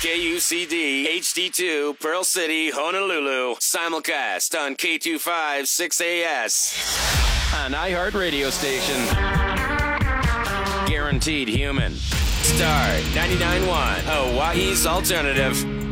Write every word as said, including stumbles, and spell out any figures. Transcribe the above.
K U C D H D two, Pearl City, Honolulu. Simulcast on K two five six A S. An iHeart radio station. Guaranteed human. Star ninety-nine point one, Hawaii's alternative.